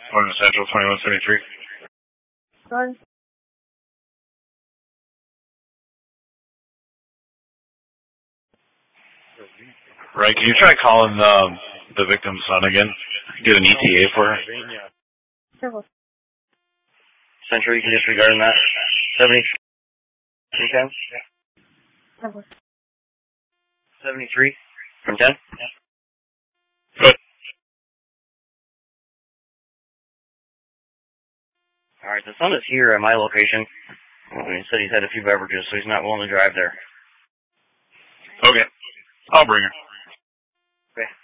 Morning Central, 2173. Good. Right, can you try calling the victim's son again? Get an ETA for her? Sure. Central, you can disregard that. 70. From 10? Sure. 73 from 10? Good. Alright, the son is here at my location. He said he's had a few beverages, so he's not willing to drive there. Okay. I'll bring her. Okay.